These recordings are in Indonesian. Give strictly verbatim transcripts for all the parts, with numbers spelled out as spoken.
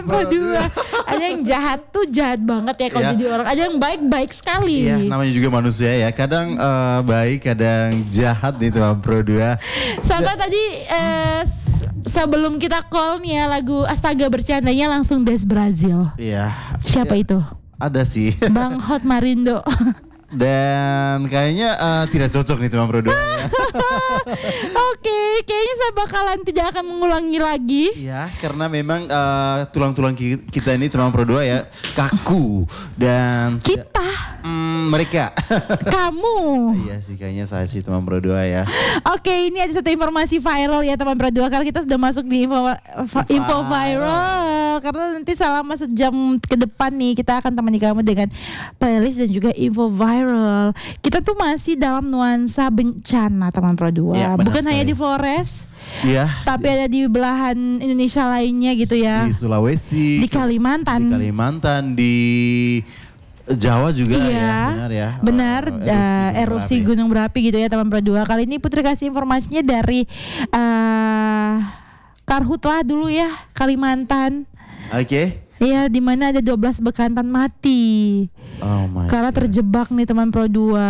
teman Pro dua. Ada yang jahat tuh jahat banget ya kalau ya. jadi orang. Ada yang baik-baik sekali. Iya, namanya juga manusia ya. Kadang uh, baik, kadang jahat nih teman Pro dua. Sama tadi eh, sebelum kita call nih ya lagu Astaga Bercandanya langsung Des Brazil. Iya. Siapa ya, itu? Ada sih. Bang Hot Marindo. Dan kayaknya uh, tidak cocok nih teman Pro dua. Ya. Oke, kayaknya saya bakalan tidak akan mengulangi lagi. Iya, karena memang uh, tulang-tulang kita ini teman Pro dua ya kaku dan kita, mm, mereka, kamu. Iya sih, kayaknya saya sih teman Pro dua ya. Oke, ini ada satu informasi viral ya teman Pro dua. Karena kita sudah masuk di info, info viral. Karena nanti selama sejam ke depan nih kita akan temani kamu dengan playlist dan juga info viral. Kita tuh masih dalam nuansa bencana teman Pro dua. Ya, bukan sekali. hanya di Flores. Iya. Tapi ada di belahan Indonesia lainnya gitu ya. Di Sulawesi, di Kalimantan, di Kalimantan, di Jawa juga iya, ya, benar ya. Benar, uh, erupsi, uh, gunung, erupsi berapi. gunung berapi gitu ya teman Pro dua. Kali ini Putri kasih informasinya dari uh, Karhutlah dulu ya, Kalimantan. Oke. Okay. Iya, di mana ada dua belas bekantan mati. Oh my Karena God. terjebak nih teman Pro dua.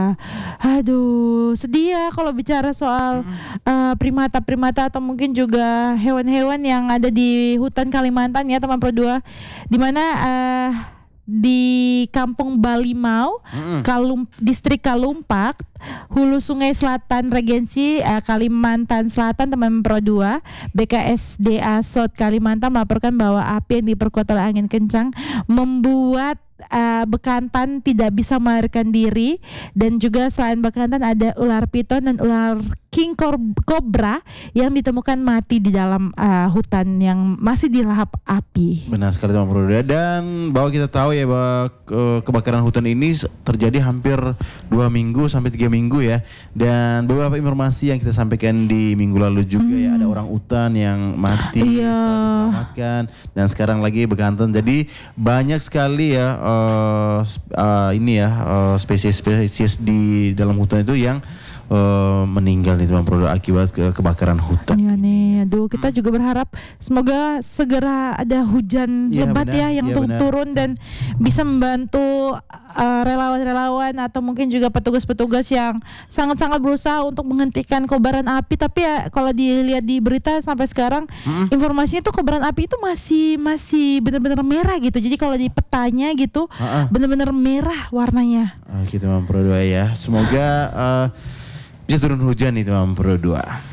Aduh, sedih ya kalau bicara soal uh, primata-primata atau mungkin juga hewan-hewan yang ada di hutan Kalimantan ya teman Pro dua. Di mana uh, di Kampung Balimau, mm-hmm. Kalum, Distrik Kalumpak, Hulu Sungai Selatan Regensi uh, Kalimantan Selatan teman Pro dua, B K S D A Sot Kalimantan melaporkan bahwa api yang diperkuat oleh angin kencang membuat Uh, bekantan tidak bisa melarikan diri. Dan juga selain bekantan ada ular piton dan ular king cobra yang ditemukan mati di dalam uh, hutan yang masih dilahap api. Benar sekali teman Pro dua. Dan bahwa kita tahu ya bahwa uh, kebakaran hutan ini terjadi hampir dua minggu sampai tiga minggu ya. Dan beberapa informasi yang kita sampaikan di minggu lalu juga hmm. ya, ada orang utan yang mati iya. setelah diselamatkan, dan sekarang lagi bekantan. Jadi banyak sekali ya Uh, uh, ini ya uh, spesies-spesies di dalam hutan itu yang uh, meninggal nih teman Pro dua akibat ke kebakaran hutan. Iya nih, aduh kita juga berharap semoga segera ada hujan ya, lebat benar, ya yang ya, turun dan bisa membantu uh, relawan-relawan atau mungkin juga petugas-petugas yang sangat-sangat berusaha untuk menghentikan kobaran api. Tapi ya kalau dilihat di berita sampai sekarang hmm. informasinya tuh kobaran api itu masih masih benar-benar merah gitu. Jadi kalau di petanya gitu uh-uh. benar-benar merah warnanya. Oke teman Pro dua ya, semoga uh, bisa turun hujan nih teman Pro dua.